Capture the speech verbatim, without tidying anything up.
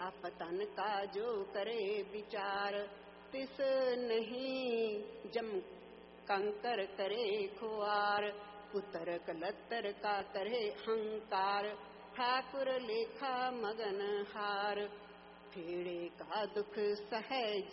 आपतन का जो करे विचार, तिस नहीं जम कंकर करे खुआर, उतर कलत्तर का करे हंकार, ठाकुर लेखा मगन हार, फेड़े का दुख सहज